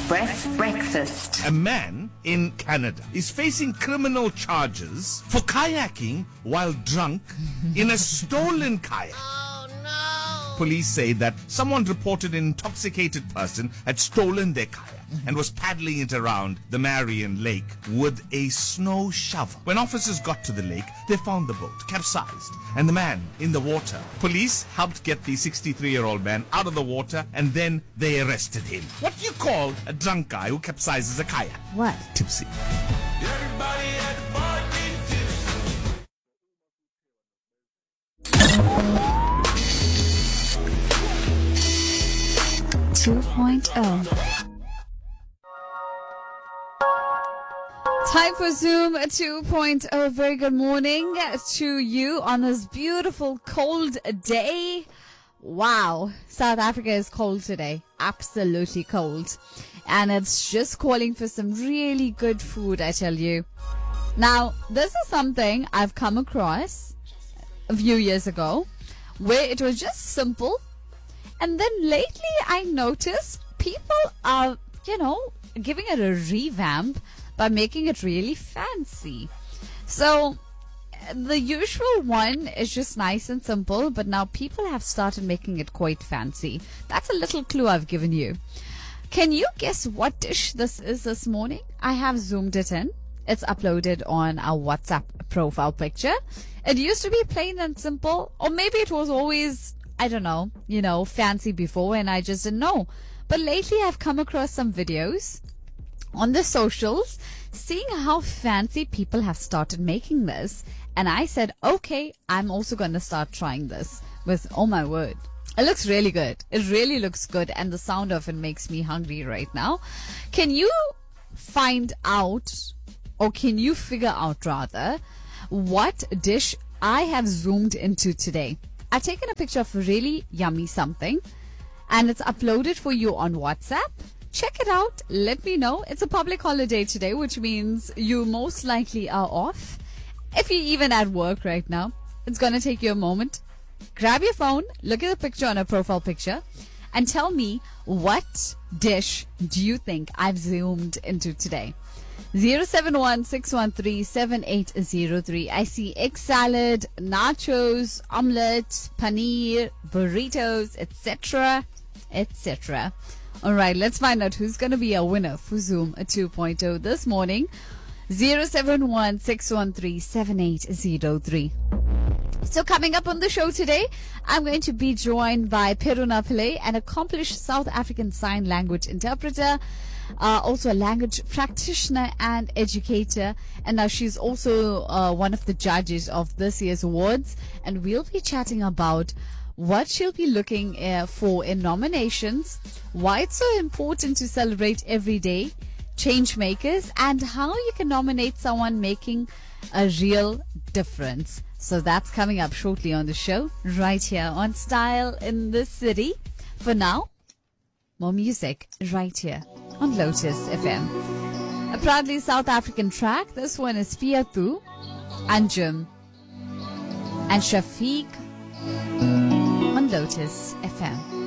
Express Breakfast. A man in Canada is facing criminal charges for kayaking while drunk in a stolen kayak. Police say that someone reported an intoxicated person had stolen their kayak and was paddling it around the Marion Lake with a snow shovel. When officers got to the lake, they found the boat capsized and the man in the water. Police helped get the 63-year-old man out of the water and then they arrested him. What do you call a drunk guy who capsizes a kayak? What? Tipsy. Everybody at the party tipsy. 2.0. Time for Zoom 2.0. Very good morning to you on this beautiful cold day. Wow, South Africa is cold today. Absolutely cold. And it's just calling for some really good food, I tell you. Now, this is something I've come across a few years ago where it was just simple. And then lately I noticed people are, giving it a revamp by making it really fancy. So the usual one is just nice and simple, but now people have started making it quite fancy. That's a little clue I've given you. Can you guess what dish this is this morning? I have zoomed it in. It's uploaded on our WhatsApp profile picture. It used to be plain and simple, or maybe it was always, fancy before and I just didn't know. But lately I've come across some videos on the socials seeing how fancy people have started making this. And I said, okay, I'm also going to start trying this with, oh my word. It looks really good. It really looks good. And the sound of it makes me hungry right now. Can you find out, or can you figure out rather, what dish I have zoomed into today? I've taken a picture of really yummy something and it's uploaded for you on WhatsApp. Check it out. Let me know. It's a public holiday today, which means you most likely are off. If you're even at work right now, it's going to take you a moment. Grab your phone, look at the picture on a profile picture, and tell me what dish do you think I've zoomed into today. 071-613-7803. I see egg salad, nachos, omelette, paneer, burritos, etc., etc. All right, let's find out who's going to be a winner for Zoom 2.0 this morning. 071-613-7803. So coming up on the show today, I'm going to be joined by Peruna Pillay, an accomplished South African Sign Language interpreter, also a language practitioner and educator. And now she's also one of the judges of this year's awards. And we'll be chatting about what she'll be looking for in nominations, why it's so important to celebrate every day, change makers, and how you can nominate someone making a real difference. So that's coming up shortly on the show, right here on Style in the City. For now, more music right here on Lotus FM. A proudly South African track. This one is Piatu, Anjum, and Shafiq on Lotus FM.